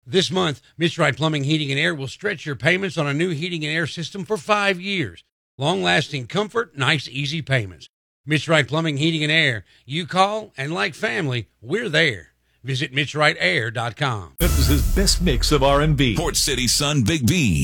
This month, Mitch Wright Plumbing, Heating, and Air will stretch your payments on a new heating and air system for 5 years. Long-lasting comfort, nice, easy payments. Mitch Wright Plumbing, Heating, and Air. You call, and like family, we're there. Visit MitchWrightAir.com. This is his best mix of R&B. Port City Sun Big B.